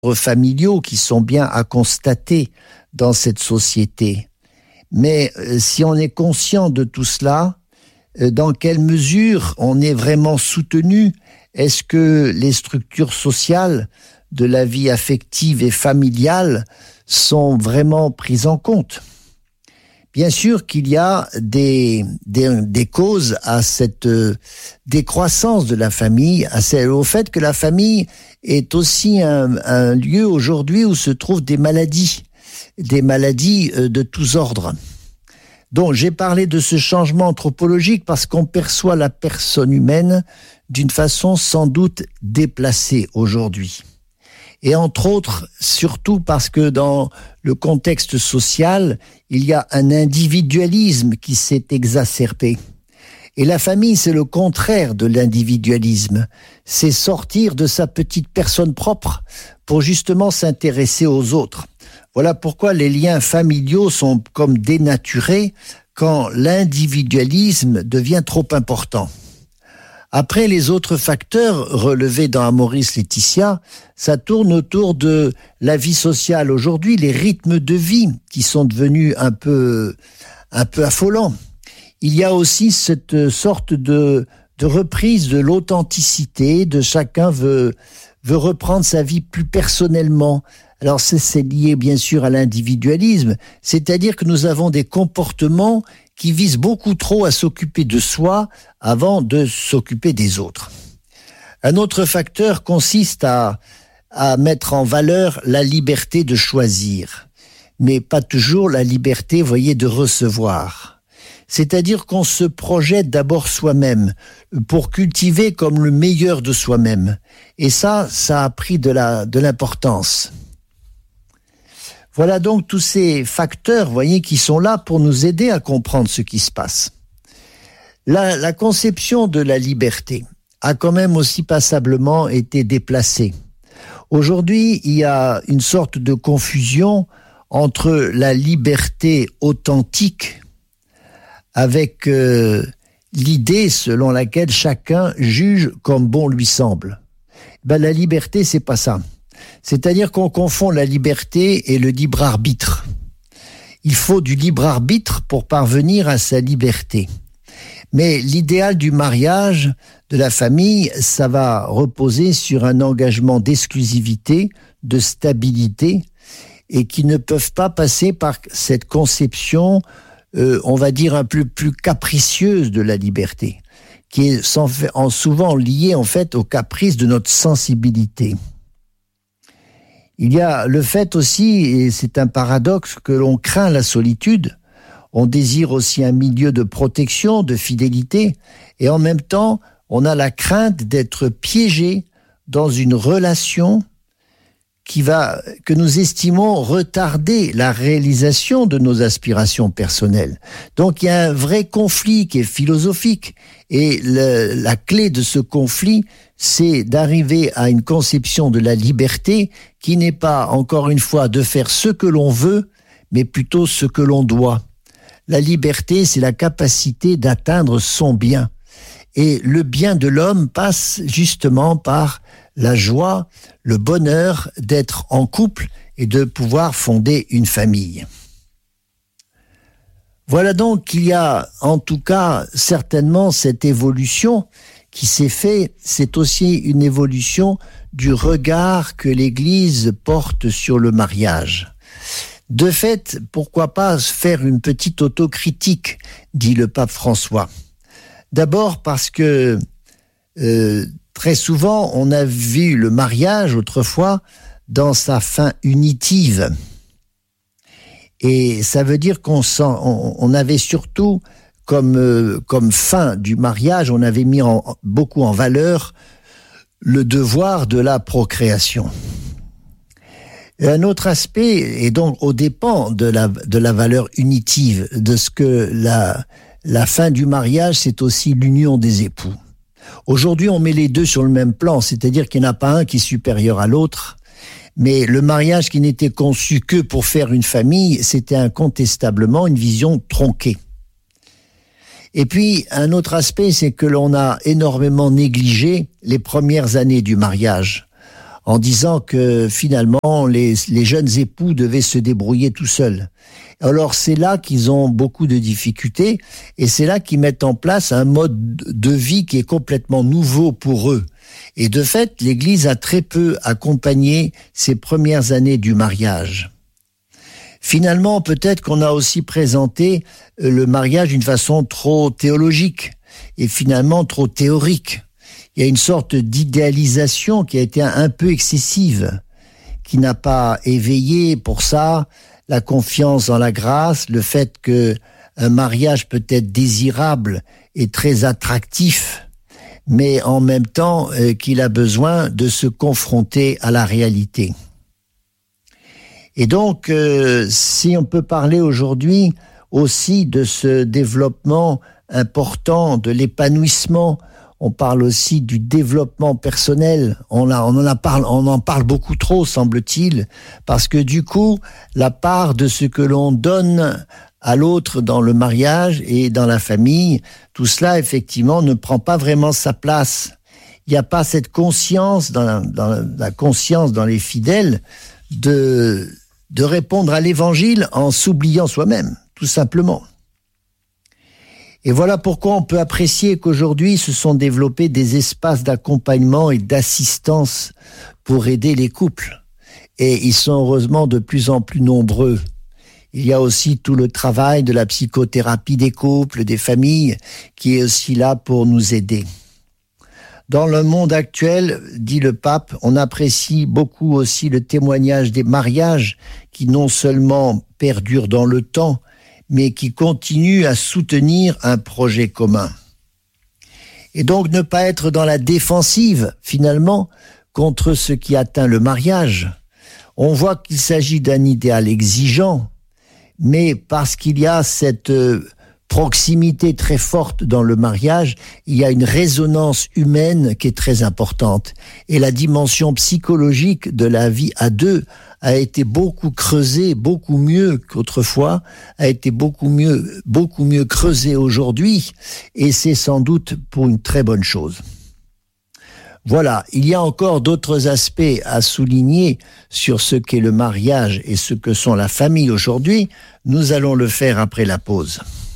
familiaux qui sont bien à constater dans cette société. Mais si on est conscient de tout cela, dans quelle mesure on est vraiment soutenu? Est-ce que les structures sociales de la vie affective et familiale sont vraiment prises en compte? Bien sûr qu'il y a des causes à cette décroissance de la famille, au fait que la famille est aussi un lieu aujourd'hui où se trouvent des maladies de tous ordres. Donc j'ai parlé de ce changement anthropologique parce qu'on perçoit la personne humaine d'une façon sans doute déplacée aujourd'hui. Et entre autres, surtout parce que dans le contexte social, il y a un individualisme qui s'est exacerbé. Et la famille, c'est le contraire de l'individualisme. C'est sortir de sa petite personne propre pour justement s'intéresser aux autres. Voilà pourquoi les liens familiaux sont comme dénaturés quand l'individualisme devient trop important. Après, les autres facteurs relevés dans Amoris Laetitia, ça tourne autour de la vie sociale aujourd'hui, les rythmes de vie qui sont devenus un peu affolants. Il y a aussi cette sorte de reprise de l'authenticité, de chacun veut reprendre sa vie plus personnellement. Alors c'est lié bien sûr à l'individualisme, c'est-à-dire que nous avons des comportements qui visent beaucoup trop à s'occuper de soi avant de s'occuper des autres. Un autre facteur consiste à mettre en valeur la liberté de choisir, mais pas toujours la liberté, voyez, de recevoir. C'est-à-dire qu'on se projette d'abord soi-même pour cultiver comme le meilleur de soi-même. Et ça a pris de l'importance. Voilà donc tous ces facteurs, voyez, qui sont là pour nous aider à comprendre ce qui se passe. La conception de la liberté a quand même aussi passablement été déplacée. Aujourd'hui, il y a une sorte de confusion entre la liberté authentique avec l'idée selon laquelle chacun juge comme bon lui semble. La liberté, c'est pas ça. C'est-à-dire qu'on confond la liberté et le libre arbitre. Il faut du libre arbitre pour parvenir à sa liberté. Mais l'idéal du mariage, de la famille, ça va reposer sur un engagement d'exclusivité, de stabilité, et qui ne peuvent pas passer par cette conception, on va dire un peu plus capricieuse de la liberté, qui est souvent liée en fait aux caprices de notre sensibilité. Il y a le fait aussi, et c'est un paradoxe, que l'on craint la solitude, on désire aussi un milieu de protection, de fidélité, et en même temps, on a la crainte d'être piégé dans une relation que nous estimons retarder la réalisation de nos aspirations personnelles. Donc il y a un vrai conflit qui est philosophique, et la clé de ce conflit, c'est d'arriver à une conception de la liberté qui n'est pas, encore une fois, de faire ce que l'on veut, mais plutôt ce que l'on doit. La liberté, c'est la capacité d'atteindre son bien. Et le bien de l'homme passe justement par la joie, le bonheur d'être en couple et de pouvoir fonder une famille. Voilà donc qu'il y a en tout cas certainement cette évolution qui s'est faite. C'est aussi une évolution du regard que l'Église porte sur le mariage. De fait, pourquoi pas faire une petite autocritique, dit le pape François. D'abord parce que très souvent, on a vu le mariage autrefois dans sa fin unitive. Et ça veut dire qu'on avait surtout comme fin du mariage, on avait mis beaucoup en valeur le devoir de la procréation. Et un autre aspect est donc aux dépens de la valeur unitive, de ce que la fin du mariage, c'est aussi l'union des époux. Aujourd'hui, on met les deux sur le même plan, c'est-à-dire qu'il n'y en a pas un qui est supérieur à l'autre, mais le mariage qui n'était conçu que pour faire une famille, c'était incontestablement une vision tronquée. Et puis, un autre aspect, c'est que l'on a énormément négligé les premières années du mariage, en disant que finalement les jeunes époux devaient se débrouiller tout seuls. Alors c'est là qu'ils ont beaucoup de difficultés et c'est là qu'ils mettent en place un mode de vie qui est complètement nouveau pour eux. Et de fait, l'Église a très peu accompagné ces premières années du mariage. Finalement, peut-être qu'on a aussi présenté le mariage d'une façon trop théologique et finalement trop théorique. Il y a une sorte d'idéalisation qui a été un peu excessive, qui n'a pas éveillé pour ça la confiance dans la grâce, le fait qu'un mariage peut être désirable et très attractif, mais en même temps qu'il a besoin de se confronter à la réalité. Et donc, si on peut parler aujourd'hui aussi de ce développement important, de l'épanouissement, on parle aussi du développement personnel. On en parle beaucoup trop, semble-t-il, parce que du coup, la part de ce que l'on donne à l'autre dans le mariage et dans la famille, tout cela, effectivement, ne prend pas vraiment sa place. Il n'y a pas cette conscience dans la conscience dans les fidèles de répondre à l'évangile en s'oubliant soi-même, tout simplement. Et voilà pourquoi on peut apprécier qu'aujourd'hui se sont développés des espaces d'accompagnement et d'assistance pour aider les couples. Et ils sont heureusement de plus en plus nombreux. Il y a aussi tout le travail de la psychothérapie des couples, des familles, qui est aussi là pour nous aider. Dans le monde actuel, dit le pape, on apprécie beaucoup aussi le témoignage des mariages qui non seulement perdurent dans le temps, mais qui continuent à soutenir un projet commun. Et donc ne pas être dans la défensive, finalement, contre ce qui atteint le mariage. On voit qu'il s'agit d'un idéal exigeant, mais parce qu'il y a cette proximité très forte dans le mariage, il y a une résonance humaine qui est très importante. Et la dimension psychologique de la vie à deux a été beaucoup creusée, beaucoup mieux qu'autrefois, a été beaucoup mieux creusée aujourd'hui, et c'est sans doute pour une très bonne chose. Voilà, il y a encore d'autres aspects à souligner sur ce qu'est le mariage et ce que sont la famille aujourd'hui. Nous allons le faire après la pause.